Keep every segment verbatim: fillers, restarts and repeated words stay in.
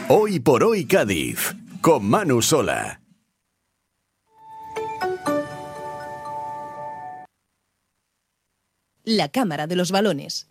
Hoy por hoy Cádiz, con Manu Sola. La Cámara de los Balones.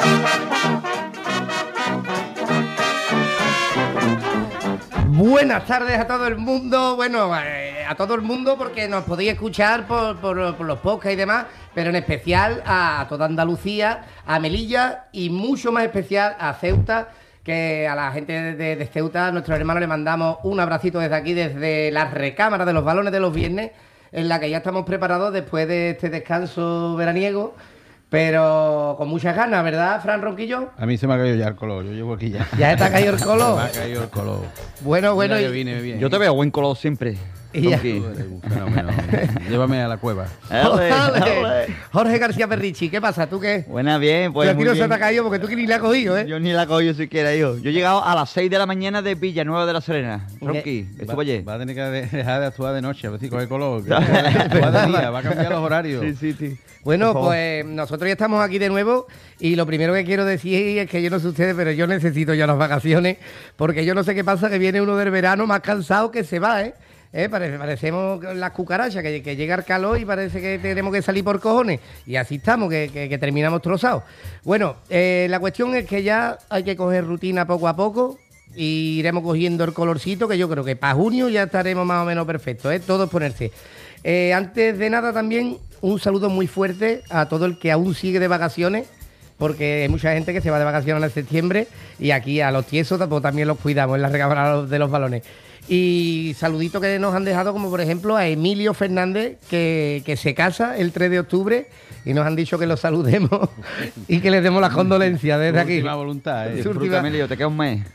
Buenas tardes a todo el mundo, bueno, eh, a todo el mundo porque nos podéis escuchar por, por, por los podcasts y demás, pero en especial a, a toda Andalucía, a Melilla y mucho más especial a Ceuta, que a la gente de, de, de Ceuta, a nuestros hermanos, le mandamos un abracito desde aquí, desde la recámara de los balones de los viernes, en la que ya estamos preparados después de este descanso veraniego. Pero con muchas ganas, ¿verdad, Fran Ronquillo? A mí se me ha caído ya el color, yo llevo aquí ya. ¿Ya te ha caído el color? Me ha caído el color. Bueno, bueno. Mira, y... yo vine bien. Yo te veo buen color siempre. Y ya. Un fenómeno. Llévame a la cueva. ¡Ole! ¡Ole! Jorge García Perrichi, ¿qué pasa? ¿Tú qué? Buena, bien, pues. Pero a ti no se te ha caído porque tú que ni le has cogido, ¿eh? Yo ni la he cogido siquiera, yo. Yo he llegado a las seis de la mañana de Villanueva de la Serena. Ronqui, estuve ayer. Va a tener que dejar de actuar de noche, a ver si coge color. Que va de día, va a cambiar los horarios. Sí, sí, sí. Bueno, pues nosotros ya estamos aquí de nuevo y lo primero que quiero decir es que yo no sé ustedes, pero yo necesito ya las vacaciones porque yo no sé qué pasa, que viene uno del verano más cansado que se va, ¿eh? ¿Eh? Parece, parecemos las cucarachas, que, que llega el calor y parece que tenemos que salir por cojones. Y así estamos, que, que, que terminamos trozados. Bueno, eh, la cuestión es que ya hay que coger rutina poco a poco y iremos cogiendo el colorcito, que yo creo que para junio ya estaremos más o menos perfectos, ¿eh? Todo es ponerse. Eh, antes de nada también un saludo muy fuerte a todo el que aún sigue de vacaciones, porque hay mucha gente que se va de vacaciones en septiembre y aquí a los tiesos también los cuidamos en la recámara de los balones. Y saluditos que nos han dejado, como por ejemplo a Emilio Fernández, que, que se casa el tres de octubre y nos han dicho que lo saludemos y que les demos las condolencias desde aquí. Última voluntad, ¿eh? Disfruta, última... Emilio, te queda un mes.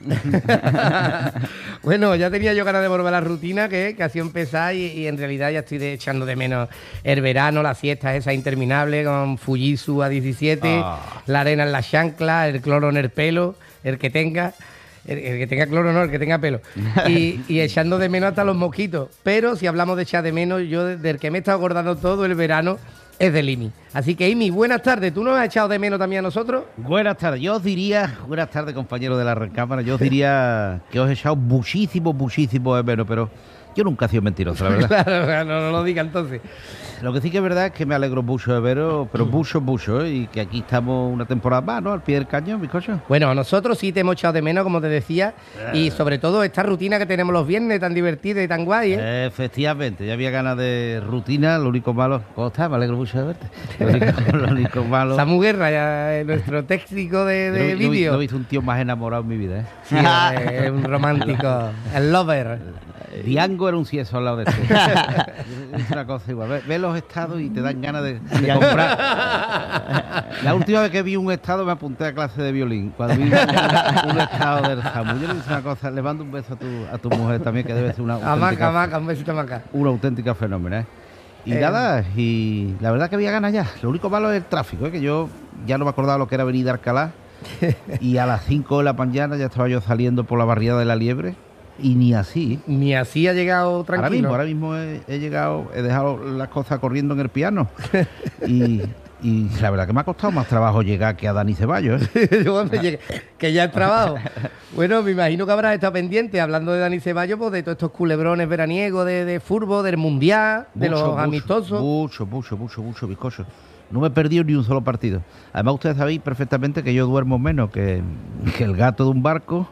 Bueno, ya tenía yo ganas de volver a la rutina que, que ha sido empezar y, y en realidad ya estoy de, echando de menos el verano, las siestas esas interminables con Fujitsu a diecisiete, ah. La arena en la chancla, el cloro en el pelo, el que tenga... El, el que tenga cloro no, el que tenga pelo. Y, y echando de menos hasta los mosquitos. Pero si hablamos de echar de menos, yo del que me he estado acordando todo el verano es del Imi. Así que, Imi, buenas tardes. ¿Tú nos has echado de menos también a nosotros? Buenas tardes. Yo os diría, buenas tardes, compañeros de la recámara, yo os diría que os he echado muchísimo, muchísimo de menos, pero yo nunca he sido mentiroso, la verdad. Claro, no, no lo diga entonces. Lo que sí que es verdad es que me alegro mucho de veros, pero mucho, mucho, ¿eh? Y que aquí estamos una temporada más, ¿no? Al pie del cañón, bizcocho. Bueno, nosotros sí te hemos echado de menos, como te decía, y sobre todo esta rutina que tenemos los viernes tan divertida y tan guay, ¿eh? Efectivamente, ya había ganas de rutina, lo único malo... ¿Cómo estás? Me alegro mucho de verte. Lo único, lo único malo... Samu Guerra, ya, nuestro técnico de, de no, vídeo. No, no he visto un tío más enamorado en mi vida, ¿eh? Sí, es un romántico, el lover. Diango era un cieso al lado de este. Es una cosa igual. Ve, ve los estados y te dan ganas de, de comprar. La última vez que vi un estado me apunté a clase de violín. Cuando vi un, un estado del Samu. Yo le dije una cosa, le mando un beso a tu, a tu mujer también, que debe ser una auténtica... Amaca, amaca, un besito amaca. Una auténtica fenómeno, ¿eh? Y eh. nada, y la verdad que había ganas ya. Lo único malo es el tráfico, ¿eh? Que yo ya no me acordaba lo que era Avenida Alcalá. Y a las cinco de la mañana ya estaba yo saliendo por la barriada de la Liebre. Y ni así. Ni así ha llegado tranquilo. Ahora mismo, ahora mismo he, he llegado, he dejado las cosas corriendo en el piano. y, y la verdad que me ha costado más trabajo llegar que a Dani Ceballos, ¿eh? Que ya el trabajo. Bueno, me imagino que habrás estado pendiente, hablando de Dani Ceballos, pues de todos estos culebrones veraniegos de, de fútbol, del mundial, mucho, de los mucho, amistosos. Mucho, mucho, mucho, mucho, bizcocho. No me he perdido ni un solo partido. Además, ustedes sabéis perfectamente que yo duermo menos que, que el gato de un barco.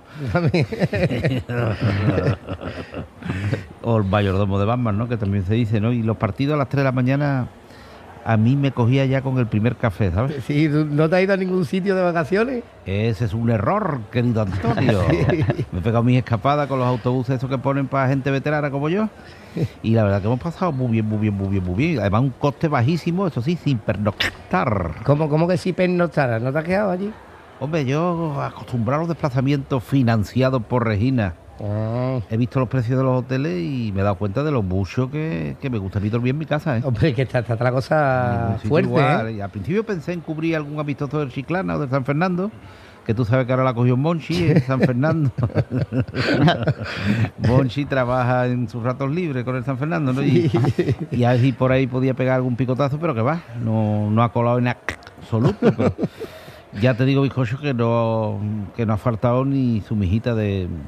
O el mayordomo de Batman, ¿no? Que también se dice, ¿no? Y los partidos a las tres de la mañana a mí me cogía ya con el primer café, ¿sabes? Sí, ¿no te has ido a ningún sitio de vacaciones? Ese es un error, querido Antonio. Sí. Me he pegado mis escapadas con los autobuses esos que ponen para gente veterana como yo. Y la verdad que hemos pasado muy bien, muy bien, muy bien, muy bien. Además, un coste bajísimo, eso sí, sin pernoctar. ¿Cómo, cómo que sin pernoctar? ¿No te has quedado allí? Hombre, yo acostumbrado a los desplazamientos financiados por Regina. Oh. He visto los precios de los hoteles y me he dado cuenta de lo mucho que, que me gustaría dormir en mi casa, ¿eh? Hombre, que está, está la cosa fuerte, igual, ¿eh? Al principio pensé en cubrir algún amistoso del Chiclana o de San Fernando, que tú sabes que ahora la cogió Monchi en San Fernando. Monchi trabaja en sus ratos libres con el San Fernando, ¿no? Y, y a ver si por ahí podía pegar algún picotazo, pero que va, no, no ha colado en absoluto. Pero ya te digo, bizcocho, que no, que no ha faltado ni su mijita de...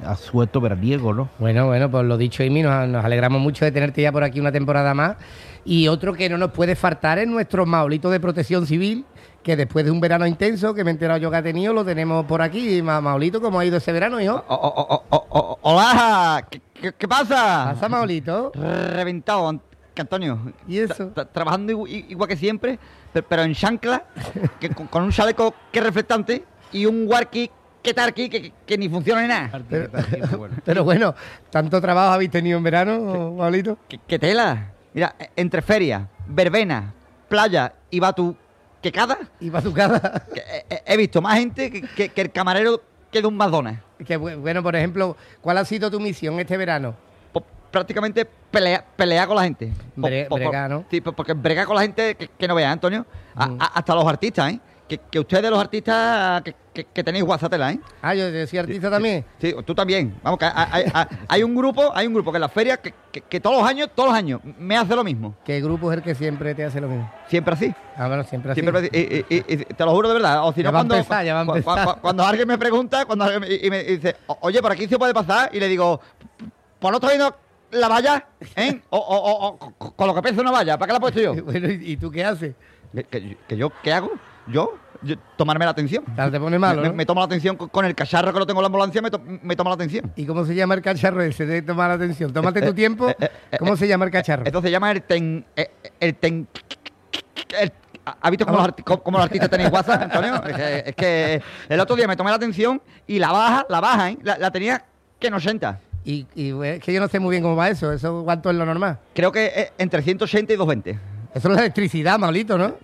asueto veraniego, ¿no? Bueno, bueno, pues lo dicho, Imi, nos, nos alegramos mucho de tenerte ya por aquí una temporada más. Y otro que no nos puede faltar es nuestro Maolito de Protección Civil, que después de un verano intenso, que me he enterado yo que ha tenido, lo tenemos por aquí. Ma- Maolito, ¿cómo ha ido ese verano, hijo? O- o- o- o- o- hola, ¿qué, qué- qué pasa? ¿Pasa, Maolito? Reventado, Ant- Antonio. ¿Y eso? Tra- tra- trabajando igu- i- igual que siempre, pe- pero en chancla, que con, con un chaleco que es reflectante y un warki que tarki que, que, que ni funciona ni nada. Pero, pero bueno, ¿tanto trabajo habéis tenido en verano, Maolito? ¿Qué, qué tela? Mira, e- entre feria, verbena, playa y batu, que cada, Y batucada. que he, he- he visto más gente que, que- que el camarero que de un McDonald's. Que bu- bueno, por ejemplo, ¿cuál ha sido tu misión este verano? Po- prácticamente pelea, pelea con la gente. Po- Bre- po- po- bregar, ¿no? Sí, po- porque bregar con la gente que, que no vea, Antonio. A- Mm. a- hasta los artistas, ¿eh? Que, que ustedes los artistas que, que- que tenéis WhatsApp, ¿eh? Ah, yo, yo soy artista también. Sí, tú también. Vamos, que hay, hay- hay- hay un grupo, hay un grupo que en las ferias que, que- que todos los años, todos los años, me hace lo mismo. ¿Qué grupo es el que siempre te hace lo mismo? Siempre así. Ah, bueno, siempre así. Siempre así. Y, y- y- y te lo juro de verdad. O si Ya no, va a cuando, empezar, ya va a cu- empezar. cu- cu- cuando alguien me pregunta, cuando alguien me, y me dice, "O- oye, por aquí se puede pasar, y le digo, ¿por no está viendo la valla? ¿Eh? O, o- o- o con- con lo que pesa una valla, ¿para qué la he puesto yo? Bueno, ¿y y tú qué haces? ¿Que, que- que yo qué hago? ¿Yo? Yo- tomarme la atención. Claro, te pone malo, me, ¿no? me tomo la atención con, con el cacharro que lo tengo en la ambulancia, me, to- me tomo la atención. ¿Y cómo se llama el cacharro ese de tomar atención? Tómate tu tiempo. ¿Cómo se llama el cacharro? Esto se llama el ten... eh, El ten... el- ¿Has visto cómo los, arti- cómo- cómo los artistas tenéis WhatsApp, Antonio? Es que, es que el otro día me tomé la atención y la baja, la baja, ¿eh? La, la tenía que en ochenta. Y, y bueno, es que yo no sé muy bien cómo va eso. ¿Eso cuánto es lo normal? Creo que es entre ciento ochenta y doscientos veinte. Eso es la electricidad, Maolito, ¿no?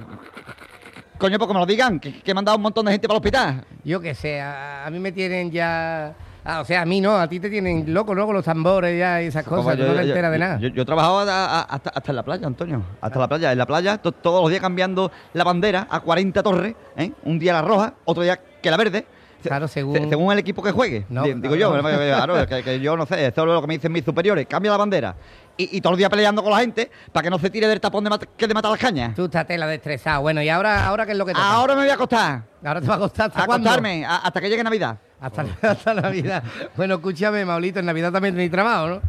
Coño, porque me lo digan, que, que me han dado un montón de gente para el hospital. Yo qué sé, a, a mí me tienen ya... Ah, o sea, a mí no, a ti te tienen loco, ¿no? Con los tambores ya y esas cosas, Como tú yo- no te yo- enteras de yo- nada. Yo, yo he trabajado a- a- hasta, hasta en la playa, Antonio. Hasta la playa. En la playa, to- todos los días cambiando la bandera a cuarenta torres. ¿eh? Un día la roja, otro día que la verde. Se- Claro, se- según- según el equipo que juegue. No, Di- no, digo yo, no. claro, que, que yo no sé, esto es lo que me dicen mis superiores. Cambia la bandera. Y, y todos los días peleando con la gente para que no se tire del tapón de mat- que de matar las cañas. Tú estás tela destrezado. Bueno, ¿y ahora, ahora qué es lo que toca? Ahora me voy a acostar. Ahora te va a costar hasta A cuándo? acostarme a- hasta que llegue Navidad. Hasta, hasta Navidad. Bueno, escúchame, Maulito, en Navidad también tenéis trabajo, ¿no?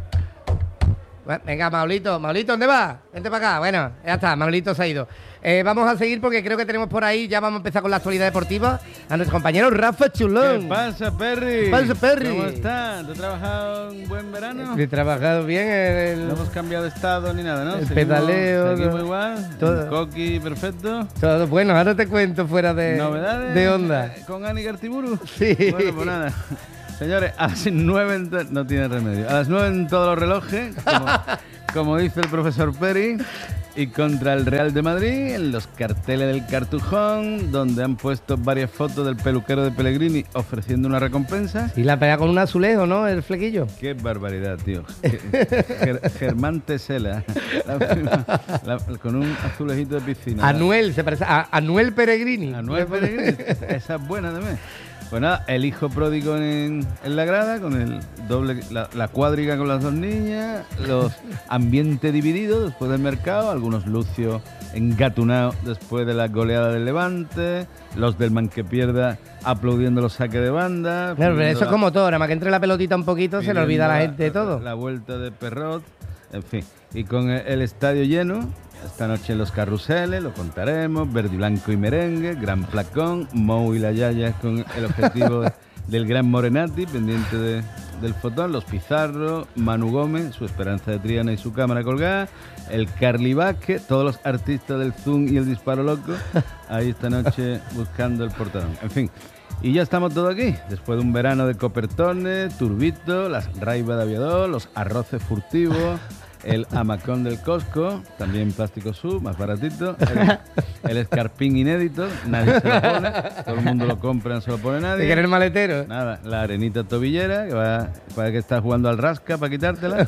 Bueno, venga, Maulito. Maulito, ¿dónde vas? Vente para acá. Bueno, ya está, Maulito se ha ido. Eh, vamos a seguir porque creo que tenemos por ahí, ya vamos a empezar con la actualidad deportiva, a nuestro compañero Rafa Chulón. ¿Qué pasa, Perry? ¿Qué pasa, Perry? ¿Cómo estás? ¿Te has trabajado un buen verano? He trabajado bien el... No hemos cambiado de estado ni nada, ¿no? El Seguimos- pedaleo, Seguimos todo. igual. Todo. El coqui perfecto. Todo bueno, ahora te cuento fuera de, ¿Novedades? de onda. ¿Con Ani Gartiburu? Sí. Bueno, pues nada. Señores, a las nueve en to- no tiene remedio. A las nueve en todos los relojes, como, como dice el profesor Peri, y contra el Real de Madrid, en los carteles del Cartujón, donde han puesto varias fotos del peluquero de Pellegrini ofreciendo una recompensa. Y la pega con un azulejo, ¿no? El flequillo. Qué barbaridad, tío. Qué- Ger- Germán Tesela, la prima- la- con un azulejito de piscina. Anuel, se parece a Anuel Peregrini. Anuel Pellegrini, esa es buena también. Pues nada, el hijo pródigo en, en la grada, con el doble, la, la cuadriga con las dos niñas, los ambiente dividido después del mercado, algunos Lucio engatunados después de la goleada del Levante, los del man que pierda aplaudiendo los saques de banda. Claro, pero pidiendo eso es la- como todo, nada más que entre la pelotita un poquito se le olvida a la pidiendo gente de todo. La vuelta de Perrot, en fin. Y con el, el estadio lleno, esta noche en los carruseles, lo contaremos, verde y blanco y merengue, gran placón, Mou y la Yaya con el objetivo de- del gran Morenati, pendiente de- del fotón, los Pizarro, Manu Gómez, su esperanza de Triana y su cámara colgada, el Carly Vázquez, todos los artistas del Zoom y el Disparo Loco, ahí esta noche buscando el portadón. En fin. Y ya estamos todos aquí, después de un verano de copertones, turbito, las raibas de aviador, los arroces furtivos, el hamacón del Costco, también plástico sub, más baratito, el, el escarpín inédito, nadie se lo pone, todo el mundo lo compra, no se lo pone ¿De nadie. querer maletero? Nada, la arenita tobillera, que va, para que estás jugando al rasca para quitártela.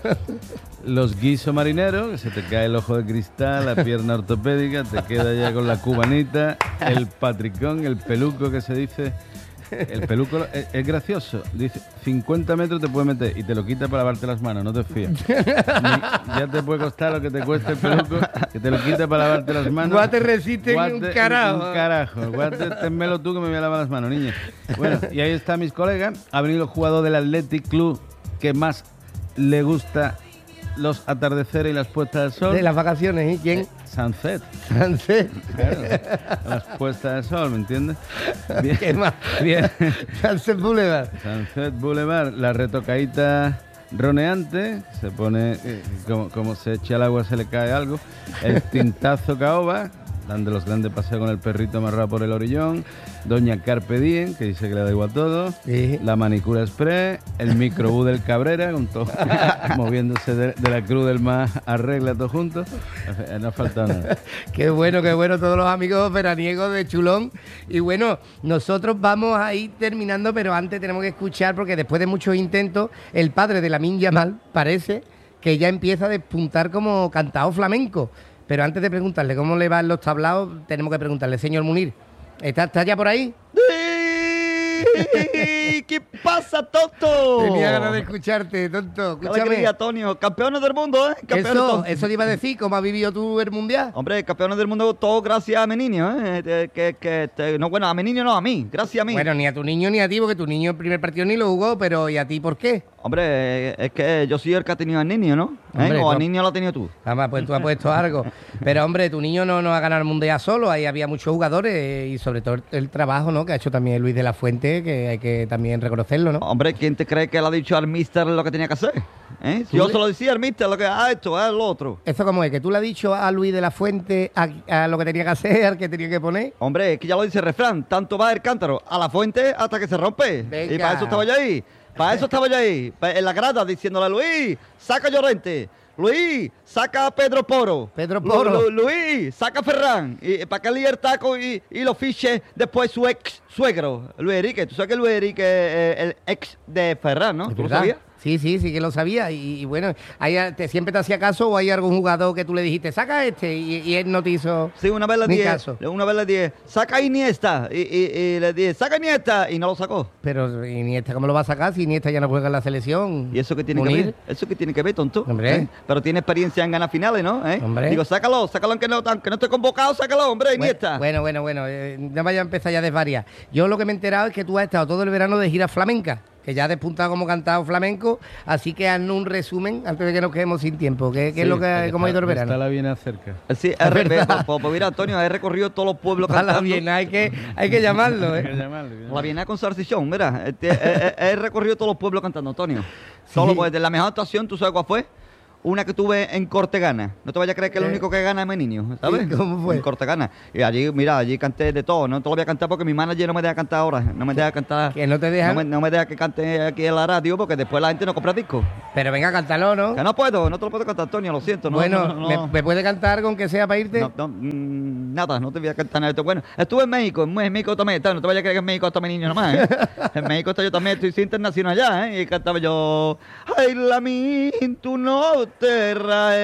Los guisos marineros, que se te cae el ojo de cristal, la pierna ortopédica, te queda ya con la cubanita, el patricón, el peluco que se dice El peluco es, es gracioso. Dice, cincuenta metros te puede meter y te lo quita para lavarte las manos, no te fíes. Ni- ya te puede costar lo que te cueste el peluco, que te lo quita para lavarte las manos. Guate resiste Guate, un carajo. Un carajo. Guate, ténmelo tú que me voy a lavar las manos, niña. Bueno, y ahí están mis colegas. Ha venido el jugador del Athletic Club que más le gusta los atardeceres y las puestas del sol. De las vacaciones, ¿y quién? Eh, Sunset. Sánchez. Claro, las puestas del sol, ¿me entiendes? Bien, ¿Qué más? bien. Sánchez Boulevard. Sunset Boulevard, la retocadita roneante, se pone, eh, como, como se echa el agua se le cae algo, el tintazo caoba, dando los grandes paseos con el perrito amarrado por el orillón, Doña Carpe Diem, que dice que le da igual todo, Sí. la manicura express, el microbús del Cabrera, con todo, moviéndose de, de la Cruz del Mar arregla todo junto, no ha faltado nada. Qué bueno, qué bueno, todos los amigos veraniegos de Chulón. Y bueno, nosotros vamos a ir terminando, pero antes tenemos que escuchar, porque después de muchos intentos, el padre de Lamine Yamal parece que ya empieza a despuntar como cantao flamenco. Pero antes de preguntarle cómo le van los tablaos, tenemos que preguntarle, señor Munir, ¿está, está ya por ahí? ¿Qué pasa, tonto? Tenía ganas de escucharte, tonto. Qué Escúchame. alegría, Antonio. Campeones del mundo, ¿eh? Campeones Eso, todos. eso te iba a decir, ¿cómo has vivido tú el Mundial? Hombre, campeones del mundo, todo gracias a mi niño, ¿eh? Eh, Que, que, que- no, bueno, a mi niño no, a mí. Gracias a mí. Bueno, ni a tu niño ni a ti, porque tu niño el primer partido ni lo jugó, pero ¿y a ti por qué? Hombre, eh, es que yo soy el que ha tenido al niño, ¿no? ¿Eh? Hombre, O al tú- niño lo ha tenido tú. Además, pues tú has puesto algo. Pero, hombre, tu niño no, no ha ganado el Mundial solo. Ahí había muchos jugadores eh, y sobre todo el, el trabajo, ¿no? Que ha hecho también Luis de la Fuente, que hay que también reconocerlo, ¿no? Hombre, ¿quién te cree que le ha dicho al mister lo que tenía que hacer? ¿Eh? Si yo le- se lo decía al mister, lo que ah, esto, ah, lo otro. ¿Eso cómo es? ¿Que tú le has dicho a Luis de la Fuente a, a lo que tenía que hacer, al que tenía que poner? Hombre, es que ya lo dice el refrán, tanto va el cántaro a la fuente hasta que se rompe. Venga. Y para eso estaba yo ahí. Para eso estaba yo ahí, pa- en la grada, diciéndole a Luis, saca a Llorente. Luis, saca a Pedro Poro. Pedro Lu- Poro. Lu- Luis, saca a Ferran. Y, para que líe el taco y, y lo fiche después su ex suegro, Luis Enrique. Tú sabes que Luis Enrique es el ex de Ferran, ¿no? ¿Es ¿Tú lo verdad? sabías? Sí, sí, sí que lo sabía. Y, y bueno, ¿hay, te, ¿siempre te hacía caso o hay algún jugador que tú le dijiste, saca este? Y, y él no te hizo Sí, una vez le ni dije, caso. una vez le dije, saca a Iniesta. Y, y, y le dije, saca a Iniesta. Y no lo sacó. Pero Iniesta, ¿cómo lo va a sacar si Iniesta ya no juega en la selección? ¿Y eso qué tiene Munir? que ver? ¿Eso qué tiene que ver, tonto? Hombre. ¿Eh? Pero tiene experiencia en ganar finales, ¿no? ¿Eh? Hombre. Digo, sácalo, sácalo aunque no, aunque no esté convocado, sácalo, hombre, Bueno, Iniesta. bueno, bueno, bueno, eh, no vaya a empezar ya a desvariar. Yo lo que me he enterado es que tú has estado todo el verano de gira flamenca, que ya has despuntado como cantado flamenco, así que haznos un resumen antes de que nos quedemos sin tiempo. ¿Qué, qué es lo que, cómo ha ido el verano? Está la viene cerca. Sí, Es he re- verdad. pues, pues mira, Antonio, he recorrido todos los pueblos A la cantando. bien, hay que, hay que llamarlo, Hay que ¿eh? llamarle, bien. La Viena con salchichón, mira, este, he, he- he recorrido todos los pueblos cantando, Antonio. Solo pues, de la mejor actuación, ¿tú sabes cuál fue? Una que tuve en Cortegana. No te vayas a creer que es Eh. el único que gana es mi niño, ¿sabes? Sí, ¿cómo fue? En Cortegana. Y allí, mira, allí canté de todo. No te lo voy a cantar porque mi manager no me deja cantar ahora. No me deja cantar. Que no te dejan. No me, no me deja que cante aquí en la radio porque después la gente no compra discos. Pero venga, cántalo, ¿no? Que no puedo, no te lo puedo cantar, Antonio, lo siento. No, bueno, no, no, ¿me, no. me puede cantar con que sea para irte? No, no, mm, nada, no te voy a cantar nada. Bueno, estuve en México, en México también, no te vayas a creer que en México está mi niño nomás, ¿eh? En México está yo también, estoy soy internacional ya, ¿eh? Y cantaba yo, ay, Lamine, tú no te raes.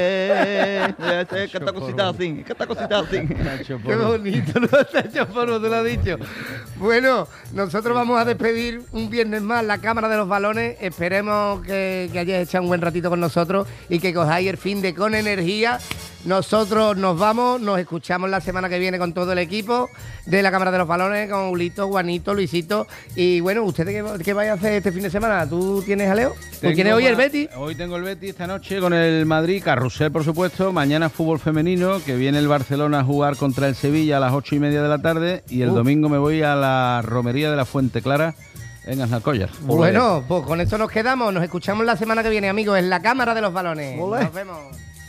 Canta cositas así, canta cositas así. Nacho Qué Polo. bonito, ¿no? Está hecho polvo, tú lo has dicho. Bueno, nosotros vamos a despedir un viernes más la Cámara de los Balones. Esperemos que, que hayáis echado un buen ratito con nosotros y que cojáis el fin de con energía. Nosotros nos vamos, nos escuchamos la semana que viene con todo el equipo de la Cámara de los Balones, con Ulito, Juanito, Luisito. Y bueno, ¿ustedes qué, qué vais a hacer este fin de semana? ¿Tú tienes jaleo? ¿Tú Tengo tienes hoy el ma- Betis? Hoy tengo el Betis esta noche con el Madrid, carrusel por supuesto. Mañana fútbol femenino, que viene el Barcelona a jugar contra el Sevilla a las ocho y media de la tarde. Y el Uh. domingo me voy a la romería de la Fuente Clara en Aznalcóllar. Bueno, pues con eso nos quedamos. Nos escuchamos la semana que viene, amigos, en la Cámara de los Balones. Olé. Nos vemos.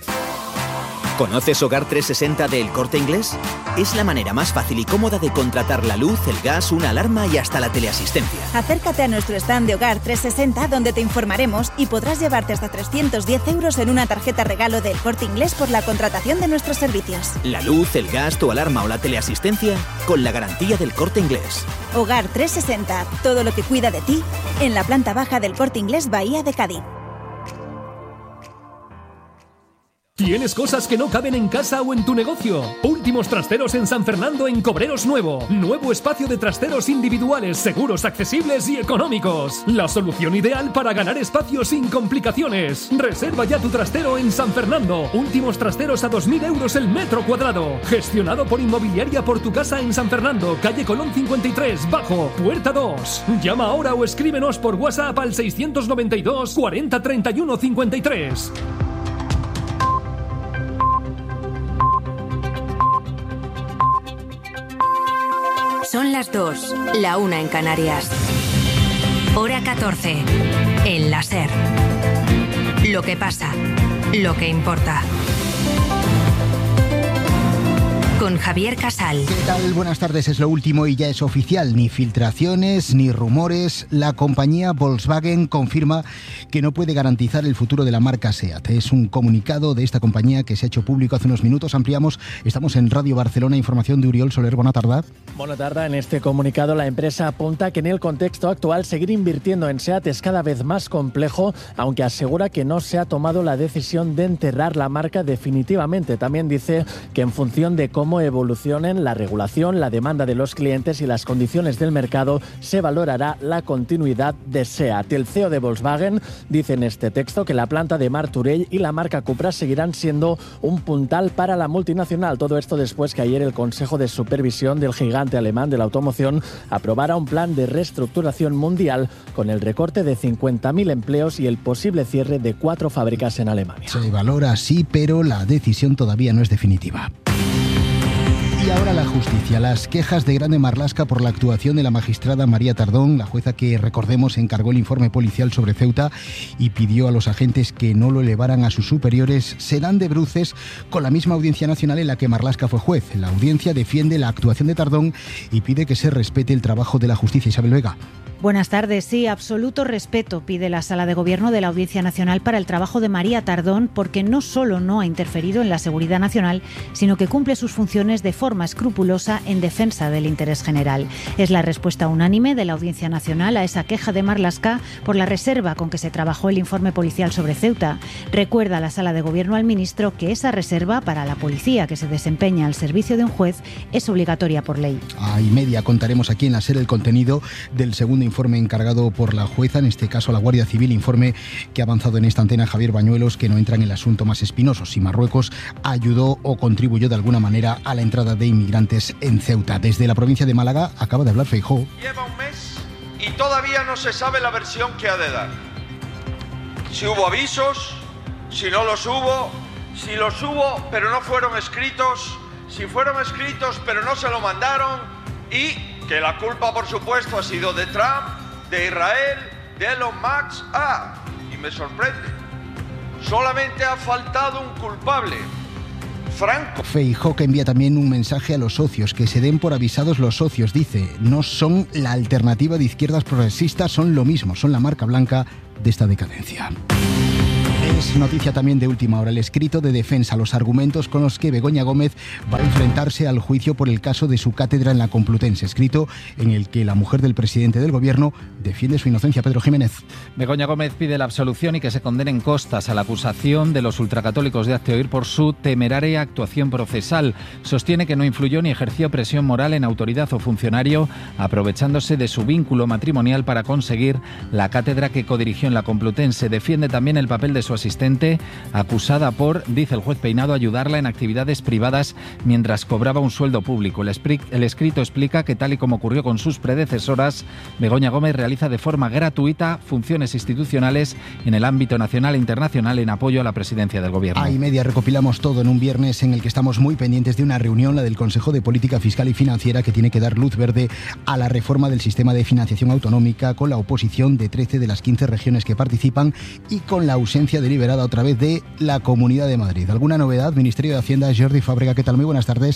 ¿Conoces Hogar trescientos sesenta de El Corte Inglés? Es la manera más fácil y cómoda de contratar la luz, el gas, una alarma y hasta la teleasistencia. Acércate a nuestro stand de Hogar trescientos sesenta donde te informaremos y podrás llevarte hasta trescientos diez euros en una tarjeta regalo del Corte Inglés por la contratación de nuestros servicios. La luz, el gas, tu alarma o la teleasistencia con la garantía del Corte Inglés. Hogar trescientos sesenta, todo lo que cuida de ti, en la planta baja del Corte Inglés Bahía de Cádiz. ¿Tienes cosas que no caben en casa o en tu negocio? Últimos Trasteros en San Fernando en Cobreros Nuevo. Nuevo espacio de trasteros individuales, seguros, accesibles y económicos. La solución ideal para ganar espacio sin complicaciones. Reserva ya tu trastero en San Fernando. Últimos Trasteros a dos mil euros el metro cuadrado. Gestionado por Inmobiliaria Por Tu Casa en San Fernando, calle Colón cincuenta y tres, Bajo, puerta dos. Llama ahora o escríbenos por WhatsApp al seiscientos noventa y dos, cuarenta, treinta y uno, cincuenta y tres. Son las dos, la una en Canarias. Hora catorce, en la SER. Lo que pasa, lo que importa. Con Javier Casal. ¿Qué tal? Buenas tardes, es lo último y ya es oficial. Ni filtraciones, ni rumores. La compañía Volkswagen confirma que no puede garantizar el futuro de la marca SEAT. Es un comunicado de esta compañía que se ha hecho público hace unos minutos. Ampliamos, estamos en Radio Barcelona, información de Uriol Soler. Buena tarde. Buena tarde. En este comunicado la empresa apunta que en el contexto actual seguir invirtiendo en SEAT es cada vez más complejo, aunque asegura que no se ha tomado la decisión de enterrar la marca definitivamente. También dice que en función de cómo evolucionen la regulación, la demanda de los clientes y las condiciones del mercado, se valorará la continuidad de SEAT. El C E O de Volkswagen dice en este texto que la planta de Martorell y la marca Cupra seguirán siendo un puntal para la multinacional. Todo esto después que ayer el Consejo de Supervisión del gigante alemán de la automoción aprobara un plan de reestructuración mundial con el recorte de cincuenta mil empleos y el posible cierre de cuatro fábricas en Alemania. Se valora así, pero la decisión todavía no es definitiva. Y ahora la justicia. Las quejas de Grande Marlaska por la actuación de la magistrada María Tardón, la jueza que, recordemos, encargó el informe policial sobre Ceuta y pidió a los agentes que no lo elevaran a sus superiores, serán de bruces con la misma Audiencia Nacional en la que Marlaska fue juez. La audiencia defiende la actuación de Tardón y pide que se respete el trabajo de la justicia. Isabel Vega. Buenas tardes. Sí, absoluto respeto pide la Sala de Gobierno de la Audiencia Nacional para el trabajo de María Tardón, porque no solo no ha interferido en la seguridad nacional, sino que cumple sus funciones de forma escrupulosa en defensa del interés general. Es la respuesta unánime de la Audiencia Nacional a esa queja de Marlaska por la reserva con que se trabajó el informe policial sobre Ceuta. Recuerda la Sala de Gobierno al ministro que esa reserva para la policía que se desempeña al servicio de un juez es obligatoria por ley. A y media contaremos aquí en la SER el contenido del segundo informe encargado por la jueza, en este caso la Guardia Civil, informe que ha avanzado en esta antena Javier Bañuelos, que no entra en el asunto más espinoso, si Marruecos ayudó o contribuyó de alguna manera a la entrada de inmigrantes en Ceuta. Desde la provincia de Málaga acaba de hablar Feijóo. Lleva un mes y todavía no se sabe la versión que ha de dar. Si hubo avisos, si no los hubo, si los hubo pero no fueron escritos, si fueron escritos pero no se lo mandaron, y que la culpa, por supuesto, ha sido de Trump, de Israel, de Elon Musk. Ah, y me sorprende, solamente ha faltado un culpable, Franco. Feijóo, que envía también un mensaje a los socios, que se den por avisados los socios. Dice, no son la alternativa de izquierdas progresistas, son lo mismo, son la marca blanca de esta decadencia. Es noticia también de última hora el escrito de defensa, los argumentos con los que Begoña Gómez va a enfrentarse al juicio por el caso de su cátedra en la Complutense, escrito en el que la mujer del presidente del gobierno defiende su inocencia. Pedro Jiménez. Begoña Gómez pide la absolución y que se condenen costas a la acusación de los ultracatólicos de Hazte Oír por su temeraria actuación procesal. Sostiene que no influyó ni ejerció presión moral en autoridad o funcionario, aprovechándose de su vínculo matrimonial para conseguir la cátedra que codirigió en la Complutense. Defiende también el papel de su asistente, acusada por, dice el juez Peinado, ayudarla en actividades privadas mientras cobraba un sueldo público. El, espri- el escrito explica que, tal y como ocurrió con sus predecesoras, Begoña Gómez realiza de forma gratuita funciones institucionales en el ámbito nacional e internacional en apoyo a la presidencia del gobierno. A y media recopilamos todo en un viernes en el que estamos muy pendientes de una reunión, la del Consejo de Política Fiscal y Financiera, que tiene que dar luz verde a la reforma del sistema de financiación autonómica, con la oposición de trece de las quince regiones que participan y con la ausencia deliberada otra vez de la Comunidad de Madrid. ¿Alguna novedad? Ministerio de Hacienda, Jordi Fábrega, ¿qué tal? Muy buenas tardes.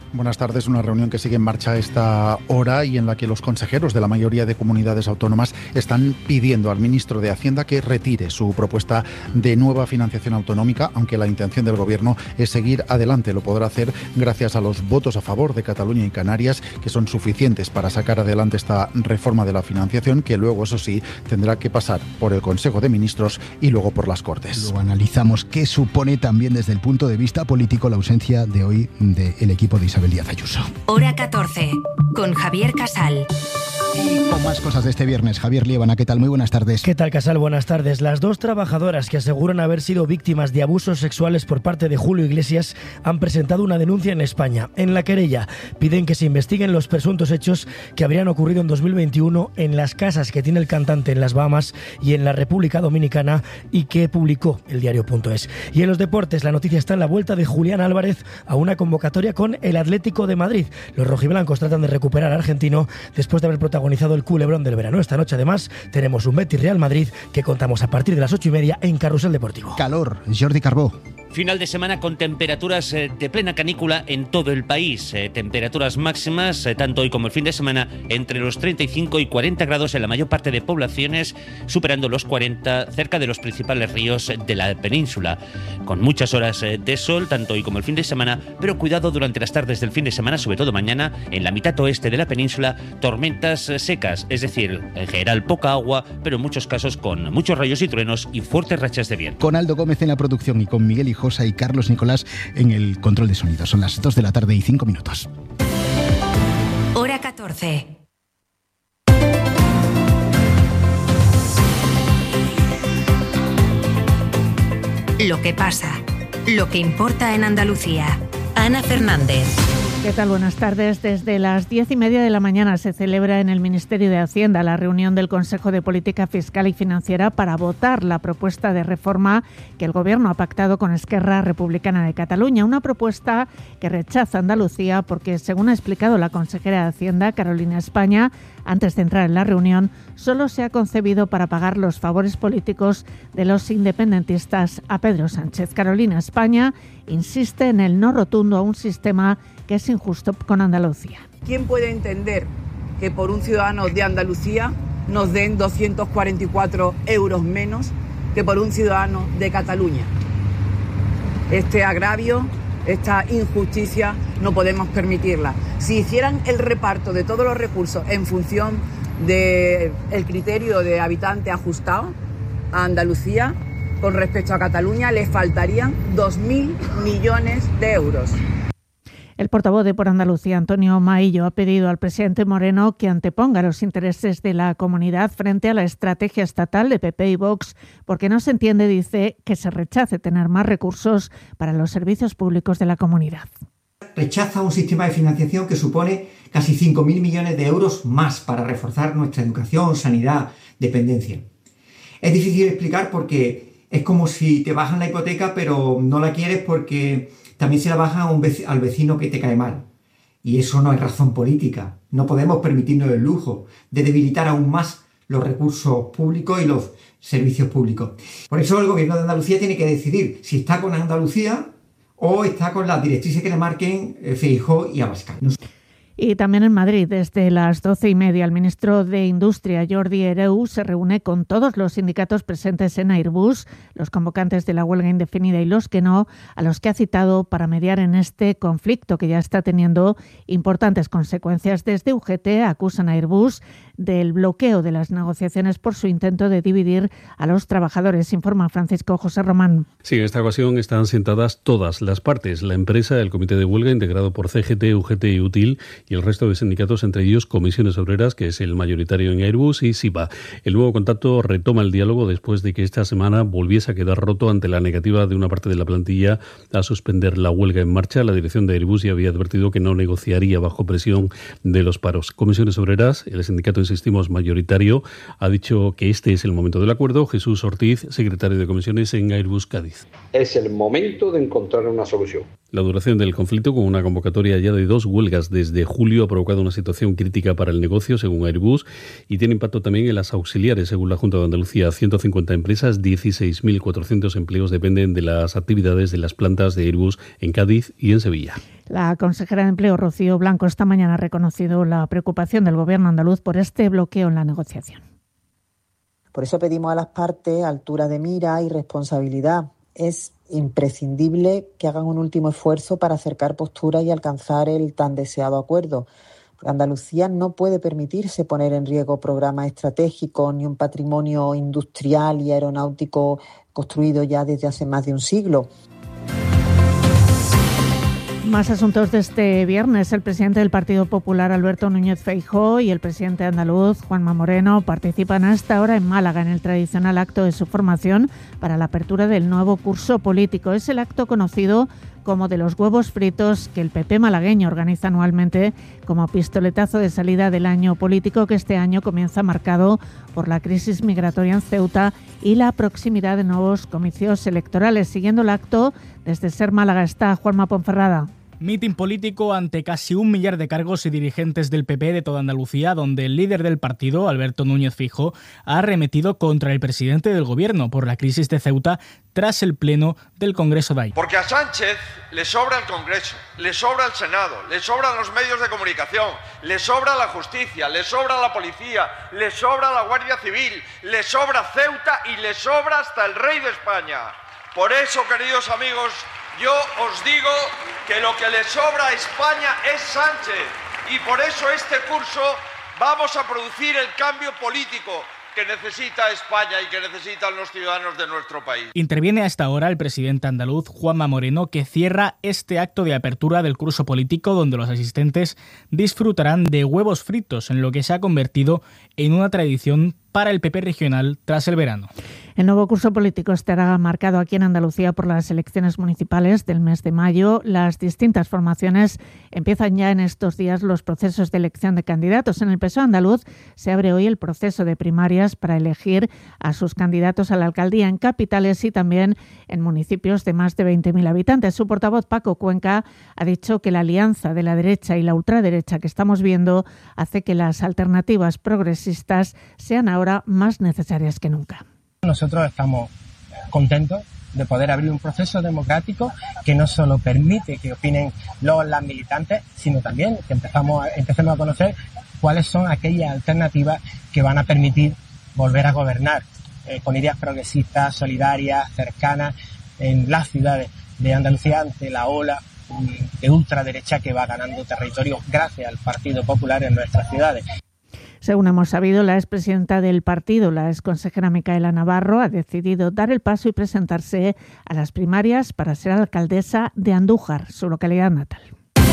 Buenas tardes. Una reunión que sigue en marcha a esta hora y en la que los consejeros de la mayoría de comunidades autónomas están pidiendo al ministro de Hacienda que retire su propuesta de nueva financiación autonómica, aunque la intención del Gobierno es seguir adelante. Lo podrá hacer gracias a los votos a favor de Cataluña y Canarias, que son suficientes para sacar adelante esta reforma de la financiación, que luego, eso sí, tendrá que pasar por el Consejo de Ministros y luego por las Cortes. Luego analizamos qué supone también desde el punto de vista político la ausencia de hoy del equipo de Isabel Díaz Ayuso. Hora catorce, con Javier Casal. Y con más cosas de este viernes, Javier Liébana, ¿qué tal? Muy buenas tardes. ¿Qué tal, Casal? Buenas tardes. Las dos trabajadoras que aseguran haber sido víctimas de abusos sexuales por parte de Julio Iglesias han presentado una denuncia en España. En la querella piden que se investiguen los presuntos hechos que habrían ocurrido en dos mil veintiuno en las casas que tiene el cantante en las Bahamas y en la República Dominicana y que publicó el diario punto es. Y en los deportes, la noticia está en la vuelta de Julián Álvarez a una convocatoria con el Atlético de Madrid. Los rojiblancos tratan de recuperar al argentino después de haber protagonizado el culebrón del verano. Esta noche, además, tenemos un Betis Real Madrid que contamos a partir de las ocho y media en Carrusel Deportivo. Calor, Jordi Carbó. Final de semana con temperaturas eh, de plena canícula en todo el país. Eh, temperaturas máximas, eh, tanto hoy como el fin de semana, entre los treinta y cinco y cuarenta grados en la mayor parte de poblaciones, superando los cuarenta cerca de los principales ríos de la península. Con muchas horas eh, de sol, tanto hoy como el fin de semana, pero cuidado durante las tardes del fin de semana, sobre todo mañana, en la mitad oeste de la península, tormentas eh, secas, es decir, en general poca agua, pero en muchos casos con muchos rayos y truenos y fuertes rachas de viento. Con Aldo Gómez en la producción y con Miguel y Josa y Carlos Nicolás en el control de sonido. Son las dos de la tarde y cinco minutos. Hora catorce. Lo que pasa, lo que importa en Andalucía. Ana Fernández. ¿Qué tal? Buenas tardes. Desde las diez y media de la mañana se celebra en el Ministerio de Hacienda la reunión del Consejo de Política Fiscal y Financiera para votar la propuesta de reforma que el Gobierno ha pactado con Esquerra Republicana de Cataluña. Una propuesta que rechaza Andalucía porque, según ha explicado la consejera de Hacienda, Carolina España, antes de entrar en la reunión, solo se ha concebido para pagar los favores políticos de los independentistas a Pedro Sánchez. Carolina España insiste en el no rotundo a un sistema que es injusto con Andalucía. ¿Quién puede entender que por un ciudadano de Andalucía nos den doscientos cuarenta y cuatro euros menos que por un ciudadano de Cataluña? Este agravio, esta injusticia, no podemos permitirla. Si hicieran el reparto de todos los recursos en función del criterio de habitante ajustado a Andalucía, con respecto a Cataluña, les faltarían dos mil millones de euros. El portavoz de Por Andalucía, Antonio Maillo, ha pedido al presidente Moreno que anteponga los intereses de la comunidad frente a la estrategia estatal de P P y Vox, porque no se entiende, dice, que se rechace tener más recursos para los servicios públicos de la comunidad. Rechaza un sistema de financiación que supone casi cinco mil millones de euros más para reforzar nuestra educación, sanidad, dependencia. Es difícil explicar porque es como si te bajan la hipoteca pero no la quieres porque también se la bajan a un vec- al vecino que te cae mal. Y eso no es razón política. No podemos permitirnos el lujo de debilitar aún más los recursos públicos y los servicios públicos. Por eso el Gobierno de Andalucía tiene que decidir si está con Andalucía o está con las directrices que le marquen Feijóo y Abascal. No. Y también en Madrid, desde las doce y media, el ministro de Industria, Jordi Hereu, se reúne con todos los sindicatos presentes en Airbus, los convocantes de la huelga indefinida y los que no, a los que ha citado para mediar en este conflicto que ya está teniendo importantes consecuencias. Desde U G T acusan a Airbus del bloqueo de las negociaciones por su intento de dividir a los trabajadores, informa Francisco José Román. Sí, en esta ocasión están sentadas todas las partes, la empresa, el comité de huelga integrado por C G T, U G T y UTIL y el resto de sindicatos, entre ellos Comisiones Obreras, que es el mayoritario en Airbus, y SIPA. El nuevo contacto retoma el diálogo después de que esta semana volviese a quedar roto ante la negativa de una parte de la plantilla a suspender la huelga en marcha. La dirección de Airbus ya había advertido que no negociaría bajo presión de los paros. Comisiones Obreras, el sindicato, insistimos, mayoritario, ha dicho que este es el momento del acuerdo. Jesús Ortiz, secretario de Comisiones en Airbus Cádiz. Es el momento de encontrar una solución. La duración del conflicto, con una convocatoria ya de dos huelgas desde julio, ha provocado una situación crítica para el negocio, según Airbus, y tiene impacto también en las auxiliares. Según la Junta de Andalucía, ciento cincuenta empresas, dieciséis mil cuatrocientos empleos dependen de las actividades de las plantas de Airbus en Cádiz y en Sevilla. La consejera de Empleo, Rocío Blanco, esta mañana ha reconocido la preocupación del Gobierno andaluz por este bloqueo en la negociación. Por eso pedimos a las partes altura de mira y responsabilidad. Es imprescindible que hagan un último esfuerzo para acercar posturas y alcanzar el tan deseado acuerdo. Andalucía no puede permitirse poner en riesgo programas estratégicos ni un patrimonio industrial y aeronáutico construido ya desde hace más de un siglo. Más asuntos de este viernes. El presidente del Partido Popular, Alberto Núñez Feijóo, y el presidente andaluz, Juanma Moreno, participan hasta ahora en Málaga en el tradicional acto de su formación para la apertura del nuevo curso político. Es el acto conocido como de los huevos fritos que el P P malagueño organiza anualmente como pistoletazo de salida del año político, que este año comienza marcado por la crisis migratoria en Ceuta y la proximidad de nuevos comicios electorales. Siguiendo el acto, desde Ser Málaga está Juanma Ponferrada. Mitin político ante casi un millar de cargos y dirigentes del P P de toda Andalucía, donde el líder del partido, Alberto Núñez Feijóo, ha arremetido contra el presidente del Gobierno por la crisis de Ceuta tras el pleno del Congreso de ahí. Porque a Sánchez le sobra el Congreso, le sobra el Senado, le sobran los medios de comunicación, le sobra la justicia, le sobra la policía, le sobra la Guardia Civil, le sobra Ceuta y le sobra hasta el rey de España. Por eso, queridos amigos, yo os digo que lo que le sobra a España es Sánchez, y por eso este curso vamos a producir el cambio político que necesita España y que necesitan los ciudadanos de nuestro país. Interviene a esta hora el presidente andaluz, Juanma Moreno, que cierra este acto de apertura del curso político, donde los asistentes disfrutarán de huevos fritos, en lo que se ha convertido en una tradición para el P P regional tras el verano. El nuevo curso político estará marcado aquí en Andalucía por las elecciones municipales del mes de mayo. Las distintas formaciones empiezan ya en estos días los procesos de elección de candidatos. En el P S O E andaluz se abre hoy el proceso de primarias para elegir a sus candidatos a la alcaldía en capitales y también en municipios de más de veinte mil habitantes. Su portavoz, Paco Cuenca, ha dicho que la alianza de la derecha y la ultraderecha que estamos viendo hace que las alternativas progresistas sean ahora más necesarias que nunca. Nosotros estamos contentos de poder abrir un proceso democrático que no solo permite que opinen los las militantes, sino también que empezamos a, empecemos a conocer cuáles son aquellas alternativas que van a permitir volver a gobernar eh, con ideas progresistas, solidarias, cercanas en las ciudades de Andalucía ante la ola de ultraderecha que va ganando territorio gracias al Partido Popular en nuestras ciudades. Según hemos sabido, la expresidenta del partido, la exconsejera Micaela Navarro, ha decidido dar el paso y presentarse a las primarias para ser alcaldesa de Andújar, su localidad natal.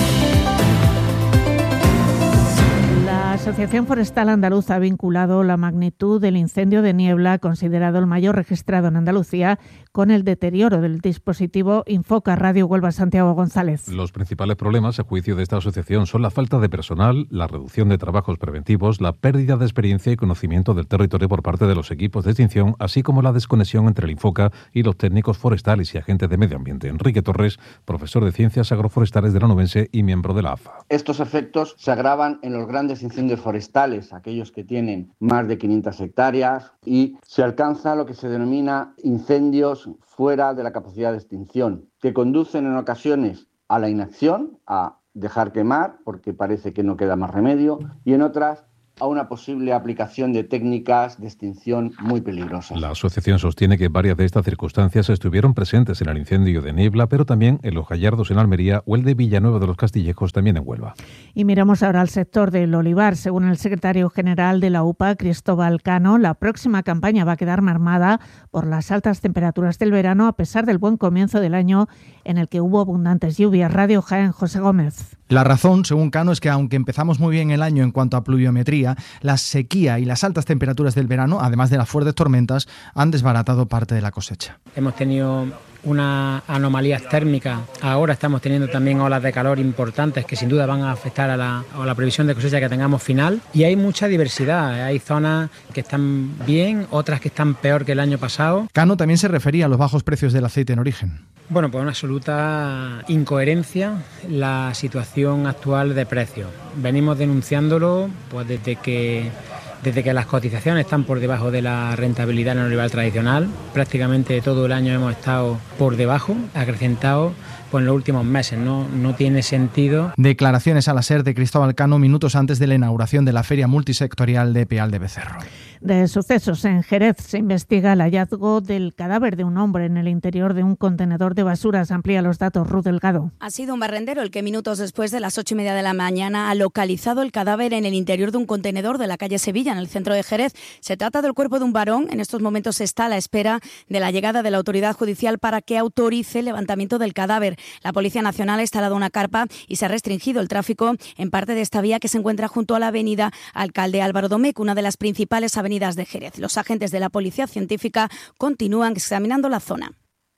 La Asociación Forestal Andaluza ha vinculado la magnitud del incendio de Niebla, considerado el mayor registrado en Andalucía, con el deterioro del dispositivo Infoca. Radio Huelva, Santiago González. Los principales problemas, a juicio de esta asociación, son la falta de personal, la reducción de trabajos preventivos, la pérdida de experiencia y conocimiento del territorio por parte de los equipos de extinción, así como la desconexión entre el Infoca y los técnicos forestales y agentes de medio ambiente. Enrique Torres, profesor de Ciencias Agroforestales de la Onubense y miembro de la A F A. Estos efectos se agravan en los grandes incendios forestales, aquellos que tienen más de quinientas hectáreas, y se alcanza lo que se denomina incendios fuera de la capacidad de extinción, que conducen en ocasiones a la inacción, a dejar quemar porque parece que no queda más remedio, y en otras a una posible aplicación de técnicas de extinción muy peligrosas. La asociación sostiene que varias de estas circunstancias estuvieron presentes en el incendio de Niebla, pero también en Los Gallardos en Almería o el de Villanueva de los Castillejos también en Huelva. Y miramos ahora al sector del olivar. Según el secretario general de la U P A, Cristóbal Cano, la próxima campaña va a quedar mermada por las altas temperaturas del verano, a pesar del buen comienzo del año en el que hubo abundantes lluvias. Radio Jaén, José Gómez. La razón, según Cano, es que aunque empezamos muy bien el año en cuanto a pluviometría, la sequía y las altas temperaturas del verano, además de las fuertes tormentas, han desbaratado parte de la cosecha. Hemos tenido una anomalías térmicas, ahora estamos teniendo también olas de calor importantes que sin duda van a afectar a la, a la previsión de cosecha que tengamos final, y hay mucha diversidad, hay zonas que están bien, otras que están peor que el año pasado. Cano también se refería a los bajos precios del aceite en origen. Bueno, pues una absoluta incoherencia la situación actual de precios. Venimos denunciándolo pues desde que desde que las cotizaciones están por debajo de la rentabilidad neoliberal tradicional. Prácticamente todo el año hemos estado por debajo, acrecentado pues en los últimos meses. No, no tiene sentido. Declaraciones a la SER de Cristóbal Cano minutos antes de la inauguración de la Feria Multisectorial de Peal de Becerro. De sucesos en Jerez se investiga el hallazgo del cadáver de un hombre en el interior de un contenedor de basuras. Amplía los datos Ruth Delgado. Ha sido un barrendero el que minutos después de las ocho y media de la mañana ha localizado el cadáver en el interior de un contenedor de la calle Sevilla, en el centro de Jerez. Se trata del cuerpo de un varón. En estos momentos está a la espera de la llegada de la autoridad judicial para que autorice el levantamiento del cadáver. La Policía Nacional ha instalado una carpa y se ha restringido el tráfico en parte de esta vía que se encuentra junto a la avenida Alcalde Álvaro Domecq, una de las principales avenidas de Jerez. Los agentes de la Policía Científica continúan examinando la zona.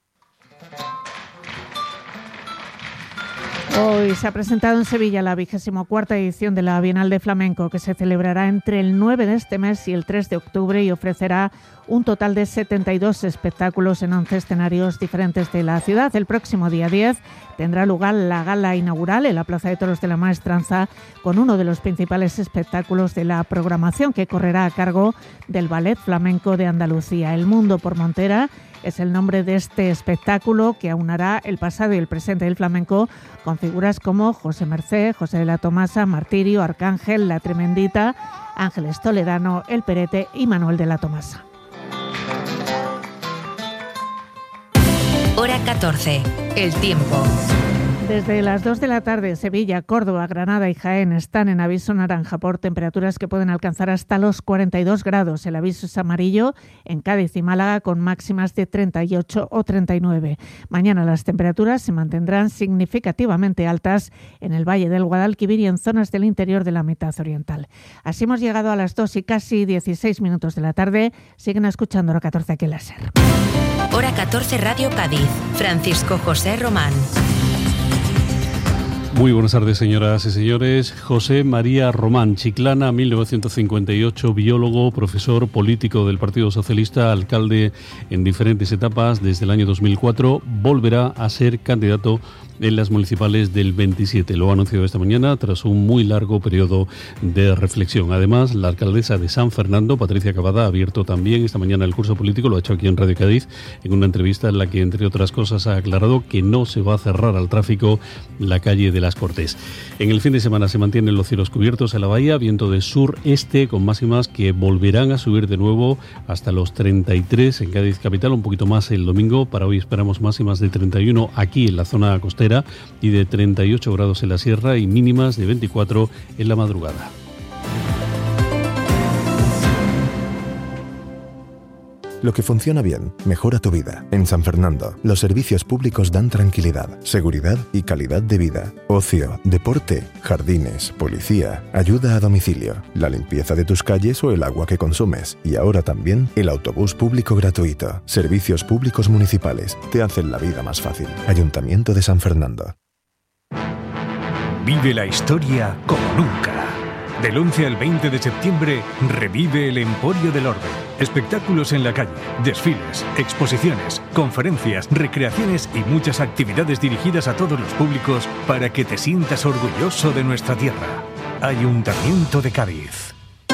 Hoy se ha presentado en Sevilla la vigésimo cuarta edición de la Bienal de Flamenco, que se celebrará entre el nueve de este mes y el tres de octubre y ofrecerá un total de setenta y dos espectáculos en once escenarios diferentes de la ciudad. El próximo día diez tendrá lugar la gala inaugural en la Plaza de Toros de la Maestranza, con uno de los principales espectáculos de la programación, que correrá a cargo del Ballet Flamenco de Andalucía. El Mundo por Montera es el nombre de este espectáculo, que aunará el pasado y el presente del flamenco con figuras como José Mercé, José de la Tomasa, Martirio, Arcángel, La Tremendita, Ángeles Toledano, El Perete y Manuel de la Tomasa. Hora catorce. El tiempo. Desde las dos de la tarde, Sevilla, Córdoba, Granada y Jaén están en aviso naranja por temperaturas que pueden alcanzar hasta los cuarenta y dos grados. El aviso es amarillo en Cádiz y Málaga, con máximas de treinta y ocho o treinta y nueve. Mañana las temperaturas se mantendrán significativamente altas en el Valle del Guadalquivir y en zonas del interior de la mitad oriental. Así hemos llegado a las dos y casi dieciséis minutos de la tarde. Siguen escuchando Hora catorce aquí en la SER. Hora catorce Radio Cádiz. Francisco José Román. Muy buenas tardes, señoras y señores. José María Román, Chiclana, mil novecientos cincuenta y ocho, biólogo, profesor, político del Partido Socialista, alcalde en diferentes etapas desde el año dos mil cuatro, volverá a ser candidato en las municipales del veintisiete. Lo ha anunciado esta mañana tras un muy largo periodo de reflexión. Además, la alcaldesa de San Fernando, Patricia Cavada, ha abierto también esta mañana el curso político. Lo ha hecho aquí en Radio Cádiz, en una entrevista en la que, entre otras cosas, ha aclarado que no se va a cerrar al tráfico la calle de las Cortes. En el fin de semana se mantienen los cielos cubiertos en la bahía, viento de sur-este con máximas que volverán a subir de nuevo hasta los treinta y tres en Cádiz capital, un poquito más el domingo. Para hoy esperamos máximas de treinta y uno aquí en la zona costera y de treinta y ocho grados en la sierra y mínimas de veinticuatro en la madrugada. Lo que funciona bien, mejora tu vida. En San Fernando, los servicios públicos dan tranquilidad, seguridad y calidad de vida. Ocio, deporte, jardines, policía, ayuda a domicilio, la limpieza de tus calles o el agua que consumes. Y ahora también el autobús público gratuito. Servicios públicos municipales te hacen la vida más fácil. Ayuntamiento de San Fernando. Vive la historia como nunca. Del once al veinte de septiembre, revive el Emporio del Orbe. Espectáculos en la calle, desfiles, exposiciones, conferencias, recreaciones y muchas actividades dirigidas a todos los públicos para que te sientas orgulloso de nuestra tierra. Ayuntamiento de Cádiz.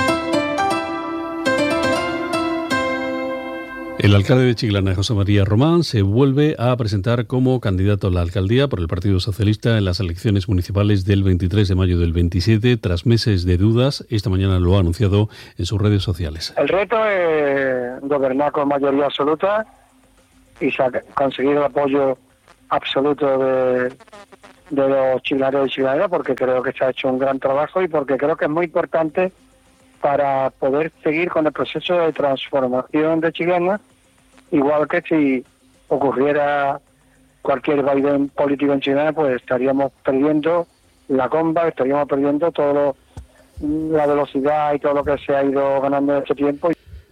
El alcalde de Chiclana, José María Román, se vuelve a presentar como candidato a la alcaldía por el Partido Socialista en las elecciones municipales del veintitrés de mayo del veintisiete. Tras meses de dudas, esta mañana lo ha anunciado en sus redes sociales. El reto es gobernar con mayoría absoluta y conseguir el apoyo absoluto de, de los chiclaneros y chiclaneras, porque creo que se ha hecho un gran trabajo y porque creo que es muy importante para poder seguir con el proceso de transformación de Chiclana, igual que si ocurriera cualquier vaivén político en Chiclana, pues estaríamos perdiendo la comba, estaríamos perdiendo todo lo, la velocidad y todo lo que se ha ido ganando en este tiempo.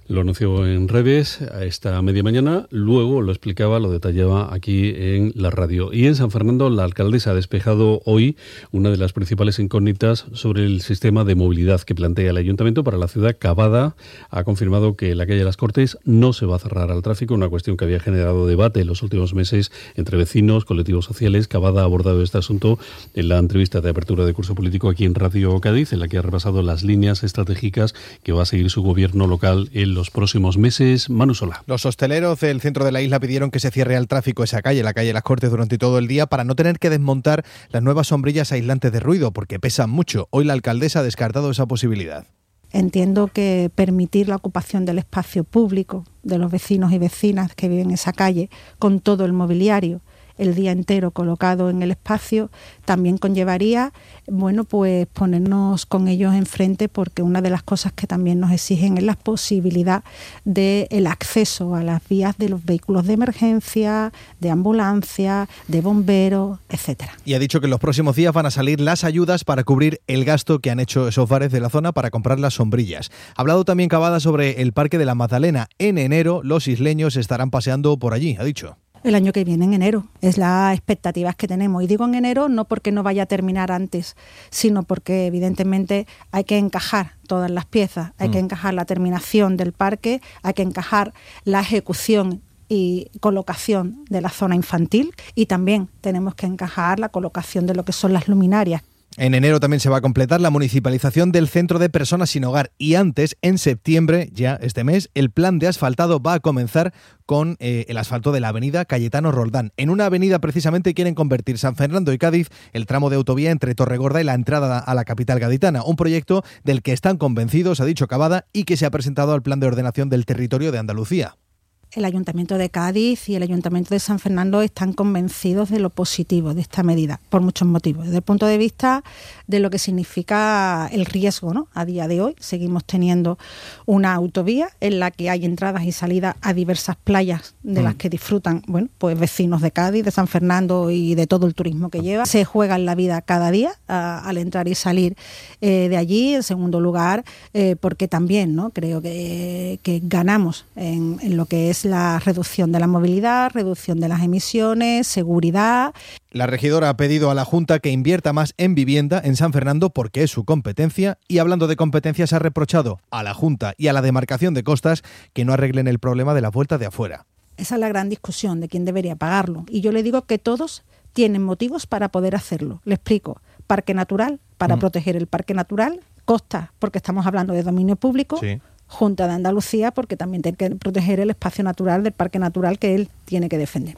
Lo anunció en redes a esta media mañana, luego lo explicaba, lo detallaba aquí en la radio. Y en San Fernando, la alcaldesa ha despejado hoy una de las principales incógnitas sobre el sistema de movilidad que plantea el ayuntamiento para la ciudad. Cavada ha confirmado que la calle de las Cortes no se va a cerrar al tráfico, una cuestión que había generado debate en los últimos meses entre vecinos, colectivos sociales. Cavada ha abordado este asunto en la entrevista de apertura de curso político aquí en Radio Cádiz, en la que ha repasado las líneas estratégicas que va a seguir su gobierno local en los próximos meses. Manu Solá. Los hosteleros del centro de la isla pidieron que se cierre al tráfico esa calle, la calle de las Cortes, durante todo el día para no tener que desmontar las nuevas sombrillas aislantes de ruido, porque pesan mucho. Hoy la alcaldesa ha descartado esa posibilidad. Entiendo que permitir la ocupación del espacio público de los vecinos y vecinas que viven en esa calle con todo el mobiliario el día entero colocado en el espacio también conllevaría, bueno, pues ponernos con ellos enfrente, porque una de las cosas que también nos exigen es la posibilidad del acceso a las vías de los vehículos de emergencia, de ambulancia, de bomberos, etcétera. Y ha dicho que en los próximos días van a salir las ayudas para cubrir el gasto que han hecho esos bares de la zona para comprar las sombrillas. Ha hablado también Cavada sobre el Parque de la Magdalena. En enero los isleños estarán paseando por allí, ha dicho. El año que viene, en enero, es las expectativas que tenemos. Y digo en enero no porque no vaya a terminar antes, sino porque evidentemente hay que encajar todas las piezas, hay mm. que encajar la terminación del parque, hay que encajar la ejecución y colocación de la zona infantil, y también tenemos que encajar la colocación de lo que son las luminarias. En enero también se va a completar la municipalización del Centro de Personas Sin Hogar, y antes, en septiembre, ya este mes, el plan de asfaltado va a comenzar con eh, el asfalto de la avenida Cayetano Roldán. En una avenida precisamente quieren convertir San Fernando y Cádiz el tramo de autovía entre Torregorda y la entrada a la capital gaditana, un proyecto del que están convencidos, ha dicho Cavada, y que se ha presentado al Plan de Ordenación del Territorio de Andalucía. El Ayuntamiento de Cádiz y el Ayuntamiento de San Fernando están convencidos de lo positivo de esta medida, por muchos motivos. Desde el punto de vista de lo que significa el riesgo, ¿no? A día de hoy seguimos teniendo una autovía en la que hay entradas y salidas a diversas playas de mm. las que disfrutan, bueno, pues vecinos de Cádiz, de San Fernando y de todo el turismo que lleva. Se juegan la vida cada día a, al entrar y salir eh, de allí. En segundo lugar, eh, porque también, ¿no? Creo que, que ganamos en, en lo que es la reducción de la movilidad, reducción de las emisiones, seguridad. La regidora ha pedido a la Junta que invierta más en vivienda en San Fernando porque es su competencia, y hablando de competencias ha reprochado a la Junta y a la demarcación de costas que no arreglen el problema de la vuelta de afuera. Esa es la gran discusión de quién debería pagarlo, y yo le digo que todos tienen motivos para poder hacerlo. Le explico: parque natural, para mm. proteger el parque natural; costas, porque estamos hablando de dominio público; sí. Junta de Andalucía, porque también tiene que proteger el espacio natural del parque natural que él tiene que defender.